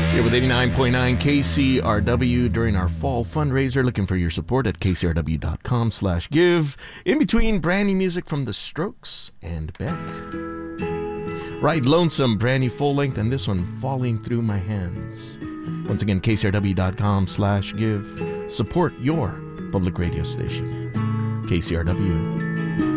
Here with 89.9 KCRW during our fall fundraiser. Looking for your support at kcrw.com/give. In between, brand new music from The Strokes and Beck. Ride Lonesome, brand new full length, and this one, Falling Through My Hands. Once again, kcrw.com/give. Support your public radio station. KCRW.